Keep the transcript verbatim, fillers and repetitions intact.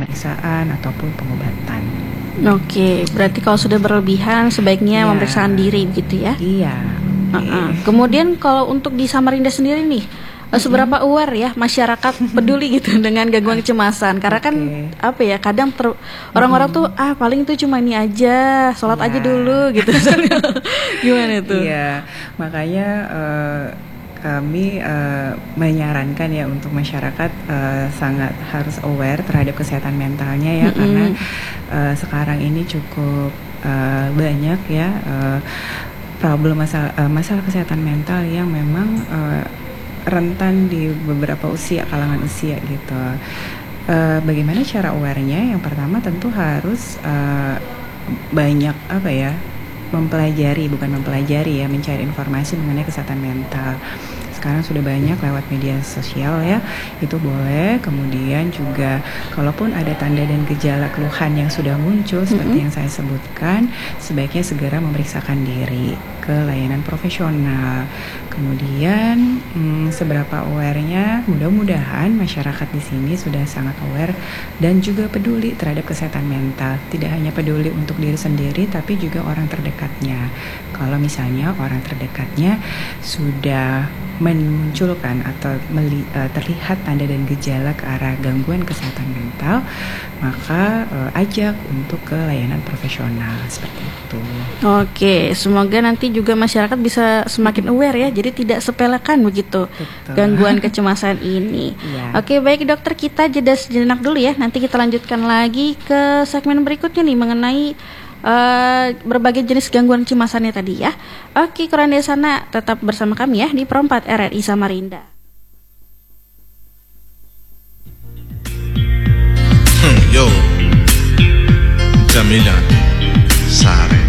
pemeriksaan ataupun pengobatan. Oke, berarti kalau sudah berlebihan sebaiknya Iya. memeriksakan diri gitu ya. Iya. Uh-uh. Kemudian kalau untuk di Samarinda sendiri nih, uh, seberapa aware ya masyarakat peduli gitu dengan gangguan kecemasan? Karena kan Oke. apa ya, kadang ter- orang-orang tuh ah paling itu cuma ini aja, sholat Iya. aja dulu gitu. Gimana tuh? Iya, makanya eh, kami eh, menyarankan ya untuk masyarakat eh, sangat harus aware terhadap kesehatan mentalnya ya, Mm-mm. karena eh, sekarang ini cukup eh, banyak ya eh, problem masalah eh, masalah kesehatan mental yang memang eh, rentan di beberapa usia, kalangan usia gitu. Eh, bagaimana cara awarenya? Yang pertama tentu harus eh, banyak apa ya, mempelajari, bukan mempelajari ya, mencari informasi mengenai kesehatan mental. Sekarang sudah banyak lewat media sosial ya, itu boleh. Kemudian juga kalaupun ada tanda dan gejala keluhan yang sudah muncul seperti Mm-mm. yang saya sebutkan, sebaiknya segera memeriksakan diri ke layanan profesional. Kemudian hmm, seberapa aware-nya, mudah-mudahan masyarakat di sini sudah sangat aware dan juga peduli terhadap kesehatan mental. Tidak hanya peduli untuk diri sendiri, tapi juga orang terdekatnya. Kalau misalnya orang terdekatnya sudah memunculkan atau meli, uh, terlihat tanda dan gejala ke arah gangguan kesehatan mental, maka uh, ajak untuk ke layanan profesional seperti itu. Oke, semoga nanti juga masyarakat bisa semakin aware ya, jadi tidak sepelekan begitu Betul. gangguan kecemasan ini. Iya. Oke, baik dokter, kita jeda sejenak dulu ya. Nanti kita lanjutkan lagi ke segmen berikutnya nih mengenai uh, berbagai jenis gangguan kecemasannya tadi ya. Oke, Kuranda sana tetap bersama kami ya di Pro empat R R I Samarinda. Yo, Jamila, Sare.